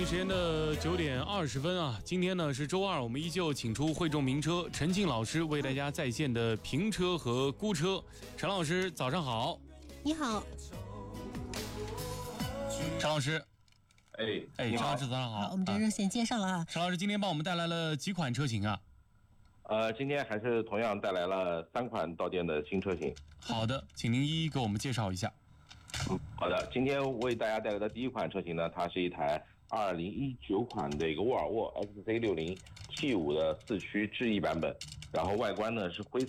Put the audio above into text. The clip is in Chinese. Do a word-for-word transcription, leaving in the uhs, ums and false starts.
京时间的九点二十分啊，今天呢是周二，我们依旧请出汇众名车陈庆老师为大家在线的评车和估车。陈老师早上好。 你好。 陈老师。 哎哎，陈老师早上好。 好，我们这热线接上了啊。 陈老师今天帮我们带来了几款车型啊？ 呃，今天还是同样带来了三款到店的新车型。 好的，请您一一给我们介绍一下。 嗯，好的，今天为大家带来的第一款车型呢，它是一台二零一九款的一个沃尔沃 X C 六零 T 五的四驱智逸版本，然后外观呢是灰